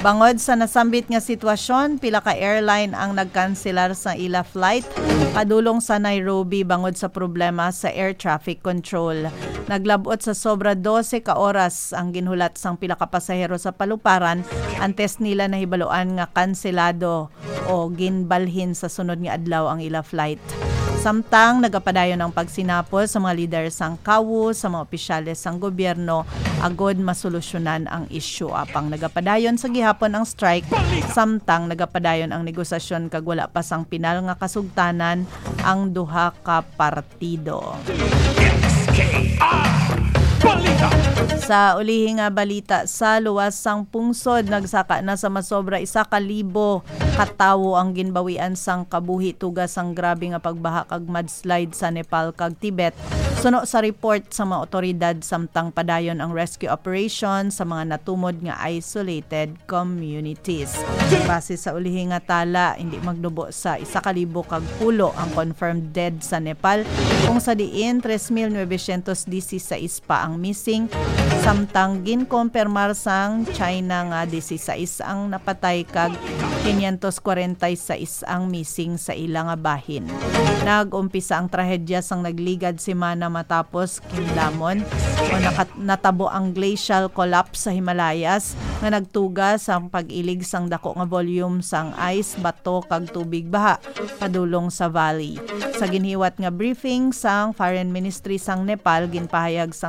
Bangod sa nasambit nga sitwasyon, pila ka airline ang nagkanselar sa ila flight padulong sa Nairobi bangod sa problema sa air traffic control. Naglabot sa sobra 12 ka oras ang ginhulat sang pila ka pasahero sa paluparan antes nila nahibaluan nga kanselado o ginbalhin sa sunod nga adlaw ang ila flight. Samtang nagapadayon ang pagsinapol sa mga lider sang KAWU, sa mga opisyales sang gobyerno, agod masolusyonan ang isyu. Apang nagapadayon sa gihapon ang strike, samtang nagapadayon ang negosasyon kag wala pa sang pinal nga kasugtanan ang duha ka partido. Sa ulihing nga balita, sa luwas sang pungsod, nagsaka na sa masobra 1,000 katawo ang ginbawian sang kabuhi tugas sang grabe nga pagbaha kag mudslide sa Nepal kag Tibet. Suno sa report sa mga otoridad, samtang padayon ang rescue operation sa mga natumod nga isolated communities. Base sa ulihing nga tala, hindi magdubo sa 1,010 ang confirmed dead sa Nepal, kung sa diin 3,916 pa ang missing, samtang ginkonfirmar sang China nga 16 ang napatay kag 546 ang missing sa ilang nga bahin. Nag-umpisa ang trahedya sang nagligad semana matapos kinlamon o natabo ang glacial collapse sa Himalayas nga nagtuga sang pag-ilig sang dako nga volume sang ice, bato kag tubig baha padulong sa valley. Sa ginhiwat nga briefing sang Foreign Ministry sang Nepal, ginpahayag sang